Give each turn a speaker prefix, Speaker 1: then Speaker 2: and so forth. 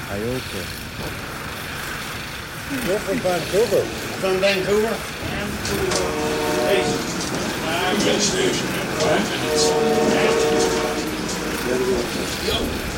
Speaker 1: Ioka.
Speaker 2: You're from Vancouver.
Speaker 3: From Vancouver?
Speaker 4: Station, right? And it's